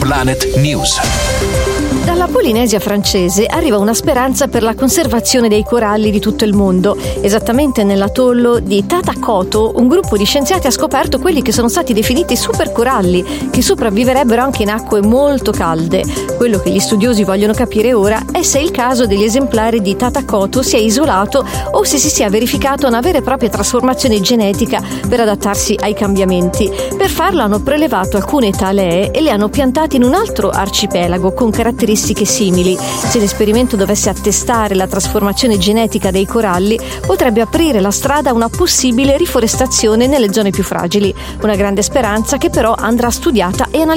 Planet News. Dalla Polinesia francese arriva una speranza per la conservazione dei coralli di tutto il mondo. Esattamente nell'atollo di Tatakoto, un gruppo di scienziati ha scoperto quelli che sono stati definiti supercoralli, che sopravviverebbero anche in acque molto calde. Quello che gli studiosi vogliono capire ora è se il caso degli esemplari di Tatakoto sia isolato o se si sia verificata una vera e propria trasformazione genetica per adattarsi ai cambiamenti. Per farlo hanno prelevato alcune talee e le hanno piantate in un altro arcipelago con caratteristiche simili. Se l'esperimento dovesse attestare la trasformazione genetica dei coralli, potrebbe aprire la strada a una possibile riforestazione nelle zone più fragili. Una grande speranza che però andrà studiata e analizzata